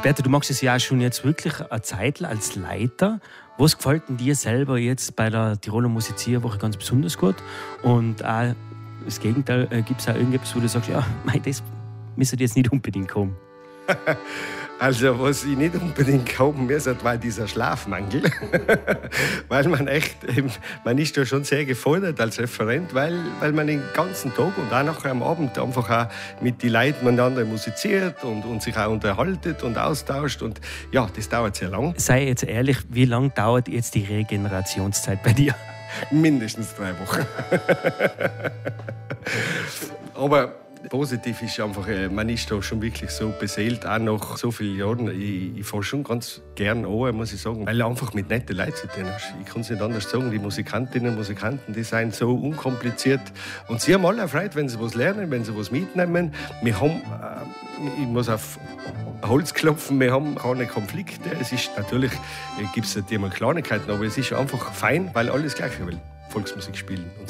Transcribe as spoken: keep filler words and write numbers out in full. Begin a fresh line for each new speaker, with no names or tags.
Bertha, du machst es ja auch schon jetzt wirklich eine Zeit als Leiter. Was gefällt denn dir selber jetzt bei der Tiroler Musizierwoche ganz besonders gut? Und auch das Gegenteil, äh, gibt es auch irgendetwas, wo du sagst, ja, mei, das müsste jetzt nicht unbedingt kommen?
Also, was ich nicht unbedingt haben müsste, war dieser Schlafmangel. Weil man echt, man ist da schon sehr gefordert als Referent, weil, weil man den ganzen Tag und auch nachher am Abend einfach auch mit den Leuten miteinander musiziert und, und sich auch unterhaltet und austauscht. Und ja, das dauert sehr lang.
Sei jetzt ehrlich, wie lange dauert jetzt die Regenerationszeit bei dir?
Mindestens drei Wochen. Aber positiv ist einfach, man ist da schon wirklich so beseelt, auch nach so vielen Jahren. Ich, ich fahre schon ganz gern an, muss ich sagen, weil einfach mit netten Leuten zu tun hast. Ich kann es nicht anders sagen. Die Musikantinnen und Musikanten, die sind so unkompliziert. Und sie haben alle Freude, wenn sie was lernen, wenn sie was mitnehmen. Wir haben, äh, ich muss auf Holz klopfen, wir haben keine Konflikte. Es ist natürlich, gibt es immer Kleinigkeiten, aber es ist einfach fein, weil alles Gleiche will. Volksmusik spielen. Und